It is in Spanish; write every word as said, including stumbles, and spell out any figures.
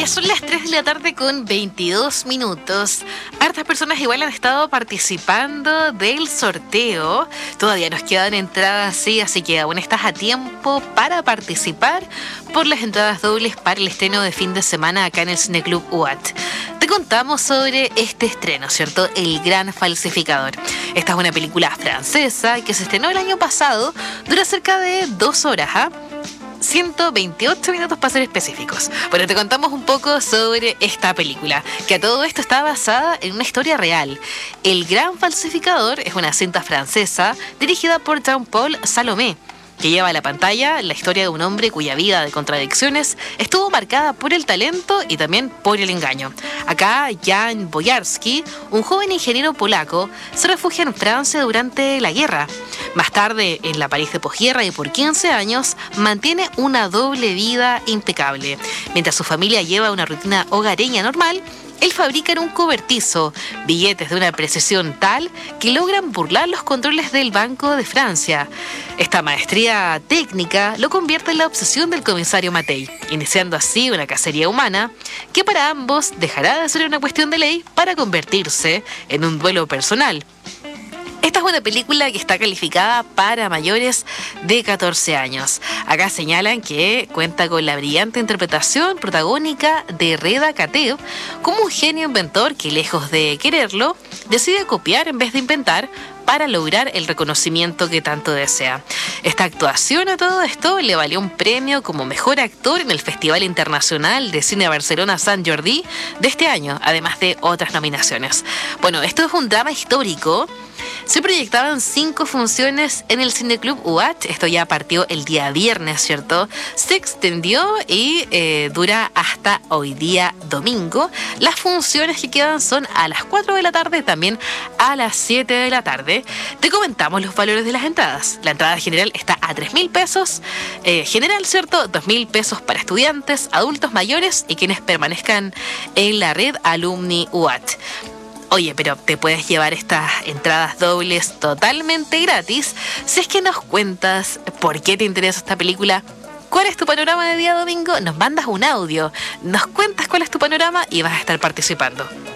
Ya son las tres de la tarde con veintidós minutos. Hartas personas igual han estado participando del sorteo. Todavía nos quedan entradas, sí, así que aún estás a tiempo para participar por las entradas dobles para el estreno de fin de semana acá en el Cineclub U A T. Te contamos sobre este estreno, ¿cierto? El Gran Falsificador. Esta es una película francesa que se estrenó el año pasado. Dura cerca de dos horas, ¿ah? ciento veintiocho minutos para ser específicos. Bueno, te contamos un poco sobre esta película, que a todo esto está basada en una historia real. El Gran Falsificador es una cinta francesa dirigida por Jean-Paul Salomé, que lleva a la pantalla la historia de un hombre cuya vida de contradicciones estuvo marcada por el talento y también por el engaño. Acá, Jan Boyarsky, un joven ingeniero polaco, se refugia en Francia durante la guerra. Más tarde, en la París de posguerra y por quince años, mantiene una doble vida impecable. Mientras su familia lleva una rutina hogareña normal, él fabrica en un cobertizo billetes de una precisión tal que logran burlar los controles del Banco de Francia. Esta maestría técnica lo convierte en la obsesión del comisario Mattei, iniciando así una cacería humana que para ambos dejará de ser una cuestión de ley para convertirse en un duelo personal. Esta es una película que está calificada para mayores de catorce años. Acá señalan que cuenta con la brillante interpretación protagónica de Reda Kateb como un genio inventor que, lejos de quererlo, decide copiar en vez de inventar para lograr el reconocimiento que tanto desea. Esta actuación a todo esto le valió un premio como mejor actor en el Festival Internacional de Cine Barcelona Sant Jordi de este año, además de otras nominaciones. Bueno, esto es un drama histórico. Se proyectaban cinco funciones en el Cineclub U A T. Esto ya partió el día viernes, ¿cierto? Se extendió y eh, dura hasta hoy día domingo. Las funciones que quedan son a las cuatro de la tarde, también a las siete de la tarde. Te comentamos los valores de las entradas. La entrada general está a tres mil pesos. Eh, general, ¿cierto? dos mil pesos para estudiantes, adultos mayores y quienes permanezcan en la red Alumni U A T. Oye, pero te puedes llevar estas entradas dobles totalmente gratis si es que nos cuentas por qué te interesa esta película. ¿Cuál es tu panorama de día domingo? Nos mandas un audio, nos cuentas cuál es tu panorama y vas a estar participando.